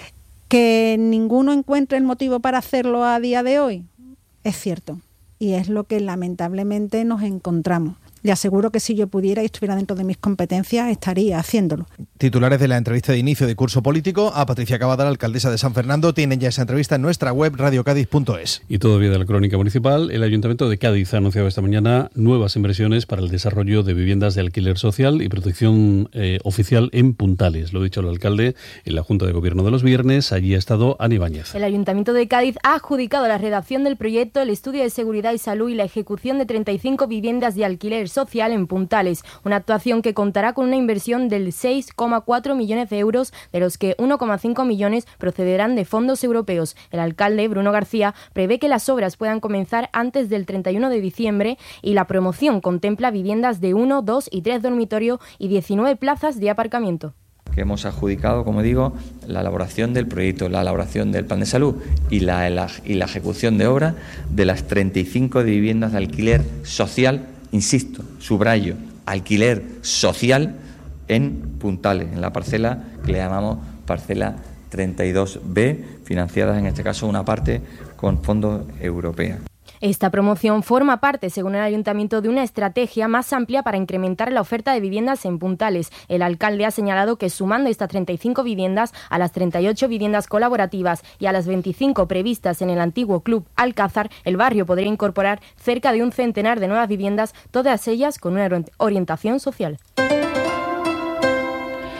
Que ninguno encuentre el motivo para hacerlo a día de hoy, es cierto, y es lo que lamentablemente nos encontramos. Le aseguro que si yo pudiera y estuviera dentro de mis competencias, estaría haciéndolo. Titulares de la entrevista de inicio de curso político a Patricia Cavada, la alcaldesa de San Fernando. Tienen ya esa entrevista en nuestra web radio cádiz punto es. Y todavía de la crónica municipal, el Ayuntamiento de Cádiz ha anunciado esta mañana nuevas inversiones para el desarrollo de viviendas de alquiler social y protección eh, oficial en Puntales. Lo ha dicho el alcalde en la Junta de Gobierno de los viernes. Allí ha estado Ana Ibáñez. El Ayuntamiento de Cádiz ha adjudicado la redacción del proyecto, el estudio de seguridad y salud y la ejecución de treinta y cinco viviendas de alquiler social en Puntales, una actuación que contará con una inversión del seis coma cuatro millones de euros, de los que uno coma cinco millones procederán de fondos europeos. El alcalde, Bruno García, prevé que las obras puedan comenzar antes del treinta y uno de diciembre, y la promoción contempla viviendas de uno, dos y tres dormitorios y diecinueve plazas de aparcamiento. Que hemos adjudicado, como digo, la elaboración del proyecto, la elaboración del plan de salud y la, la, y la ejecución de obras de las treinta y cinco de viviendas de alquiler social, insisto, subrayo, alquiler social en Puntales, en la parcela que le llamamos parcela treinta y dos B, financiadas en este caso una parte con fondos europeos. Esta promoción forma parte, según el Ayuntamiento, de una estrategia más amplia para incrementar la oferta de viviendas en Puntales. El alcalde ha señalado que, sumando estas treinta y cinco viviendas a las treinta y ocho viviendas colaborativas y a las veinticinco previstas en el antiguo Club Alcázar, el barrio podría incorporar cerca de un centenar de nuevas viviendas, todas ellas con una orientación social.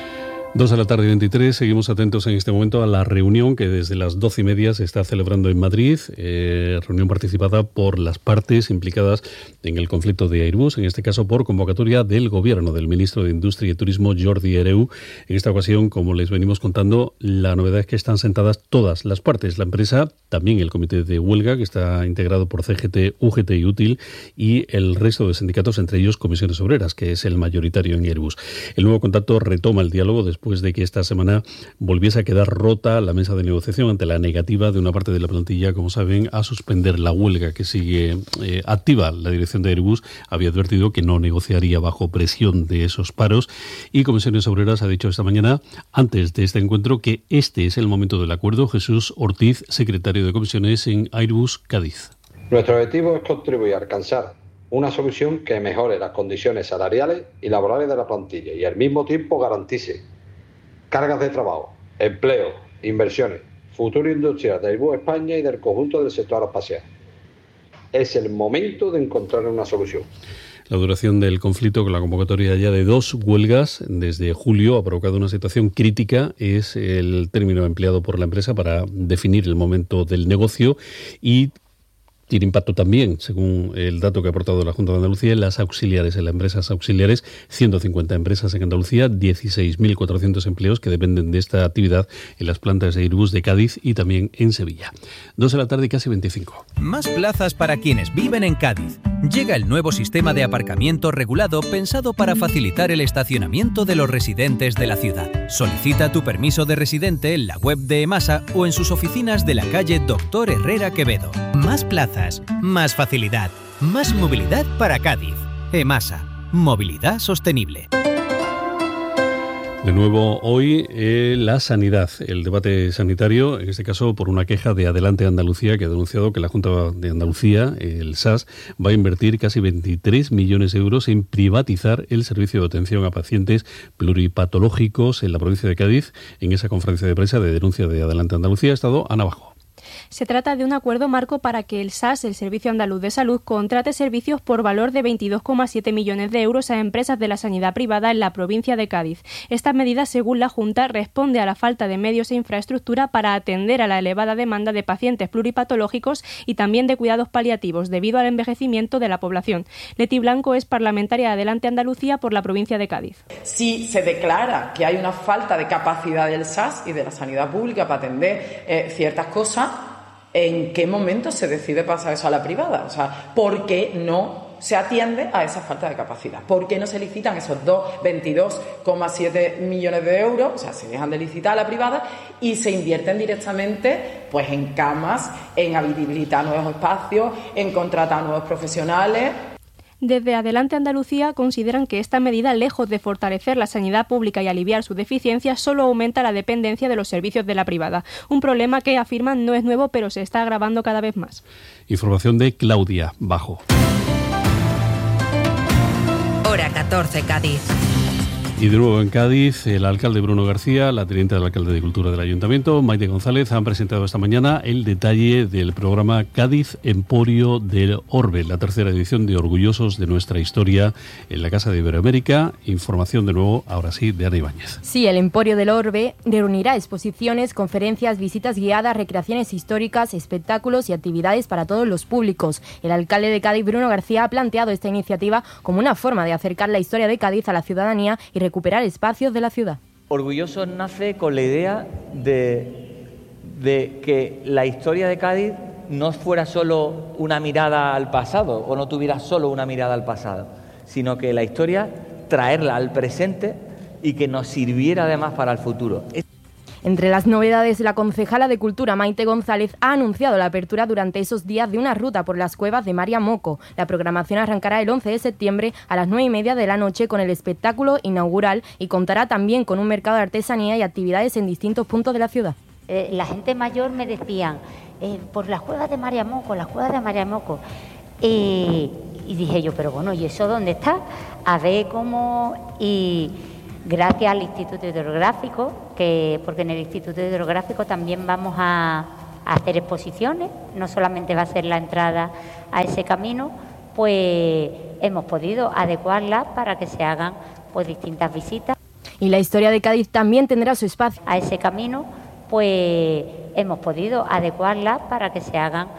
Dos de la tarde veintitrés, seguimos atentos en este momento a la reunión que desde las doce y media se está celebrando en Madrid, eh, reunión participada por las partes implicadas en el conflicto de Airbus, en este caso por convocatoria del Gobierno, del Ministro de Industria y Turismo, Jordi Hereu. En esta ocasión, como les venimos contando, la novedad es que están sentadas todas las partes, la empresa, también el comité de huelga, que está integrado por C G T, U G T y Útil, y el resto de sindicatos, entre ellos Comisiones Obreras, que es el mayoritario en Airbus. El nuevo contacto retoma el diálogo después después de que esta semana volviese a quedar rota la mesa de negociación ante la negativa de una parte de la plantilla, como saben, a suspender la huelga que sigue eh, activa. La dirección de Airbus había advertido que no negociaría bajo presión de esos paros y Comisiones Obreras ha dicho esta mañana, antes de este encuentro, que este es el momento del acuerdo. Jesús Ortiz, secretario de Comisiones en Airbus Cádiz. Nuestro objetivo es contribuir a alcanzar una solución que mejore las condiciones salariales y laborales de la plantilla y al mismo tiempo garantice cargas de trabajo, empleo, inversiones, futuro industrial de Airbus España y del conjunto del sector espacial. Es el momento de encontrar una solución. La duración del conflicto, con la convocatoria ya de dos huelgas desde julio, ha provocado una situación crítica. Es el término empleado por la empresa para definir el momento del negocio y tiene impacto también, según el dato que ha aportado la Junta de Andalucía, en las auxiliares, en las empresas auxiliares, ciento cincuenta empresas en Andalucía, dieciséis mil cuatrocientos empleos que dependen de esta actividad en las plantas de Airbus de Cádiz y también en Sevilla. Dos de la tarde y casi veinticinco. Más plazas para quienes viven en Cádiz. Llega el nuevo sistema de aparcamiento regulado pensado para facilitar el estacionamiento de los residentes de la ciudad. Solicita tu permiso de residente en la web de EMASA o en sus oficinas de la calle Doctor Herrera Quevedo. Más plazas, más facilidad, más movilidad para Cádiz. EMASA, movilidad sostenible. De nuevo hoy eh, la sanidad, el debate sanitario, en este caso por una queja de Adelante Andalucía, que ha denunciado que la Junta de Andalucía, el S A S, va a invertir casi veintitrés millones de euros en privatizar el servicio de atención a pacientes pluripatológicos en la provincia de Cádiz. En esa conferencia de prensa de denuncia de Adelante Andalucía ha estado Ana Bajo. Se trata de un acuerdo marco para que el S A S, el Servicio Andaluz de Salud, contrate servicios por valor de veintidós coma siete millones de euros a empresas de la sanidad privada en la provincia de Cádiz. Esta medida, según la Junta, responde a la falta de medios e infraestructura para atender a la elevada demanda de pacientes pluripatológicos y también de cuidados paliativos debido al envejecimiento de la población. Leti Blanco es parlamentaria de Adelante Andalucía por la provincia de Cádiz. Si se declara que hay una falta de capacidad del S A S y de la sanidad pública para atender eh, ciertas cosas, ¿en qué momento se decide pasar eso a la privada? O sea, ¿por qué no se atiende a esa falta de capacidad? ¿Por qué no se licitan esos veintidós coma siete millones de euros? O sea, se dejan de licitar a la privada y se invierten directamente pues en camas, en habilitar nuevos espacios, en contratar nuevos profesionales. Desde Adelante Andalucía consideran que esta medida, lejos de fortalecer la sanidad pública y aliviar sus deficiencias, solo aumenta la dependencia de los servicios de la privada. Un problema que afirman no es nuevo, pero se está agravando cada vez más. Información de Claudia Bajo. Hora catorce, Cádiz. Y de nuevo en Cádiz, el alcalde Bruno García, la teniente del alcalde de Cultura del Ayuntamiento, Maite González, han presentado esta mañana el detalle del programa Cádiz Emporio del Orbe, la tercera edición de Orgullosos de Nuestra Historia en la Casa de Iberoamérica. Información de nuevo, ahora sí, de Ana Ibáñez. Sí, el Emporio del Orbe reunirá exposiciones, conferencias, visitas guiadas, recreaciones históricas, espectáculos y actividades para todos los públicos. El alcalde de Cádiz, Bruno García, ha planteado esta iniciativa como una forma de acercar la historia de Cádiz a la ciudadanía y recuperar espacios de la ciudad. Orgullosos nace con la idea de, de que la historia de Cádiz no fuera solo una mirada al pasado o no tuviera solo una mirada al pasado, sino que la historia traerla al presente y que nos sirviera además para el futuro. Entre las novedades, la concejala de Cultura, Maite González, ha anunciado la apertura durante esos días de una ruta por las cuevas de María Moco. La programación arrancará el once de septiembre a las nueve y media de la noche con el espectáculo inaugural y contará también con un mercado de artesanía y actividades en distintos puntos de la ciudad. Eh, la gente mayor me decían, eh, por las cuevas de María Moco, las cuevas de María Moco. Eh, y dije yo, pero bueno, ¿y eso dónde está? A ver cómo... y gracias al Instituto Hidrográfico, que porque en el Instituto Hidrográfico también vamos a, a hacer exposiciones, no solamente va a ser la entrada a ese camino, pues hemos podido adecuarla para que se hagan pues distintas visitas. Y la historia de Cádiz también tendrá su espacio. A ese camino, pues hemos podido adecuarla para que se hagan